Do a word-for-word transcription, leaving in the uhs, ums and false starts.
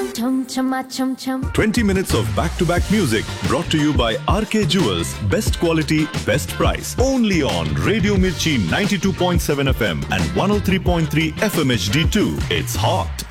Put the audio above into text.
Chum chama chum chum. twenty minutes of back-to-back music brought to you by R K Jewels. Best quality, best price. Only on Radio Mirchi ninety-two point seven F M and one oh three point three F M H D two. It's hot.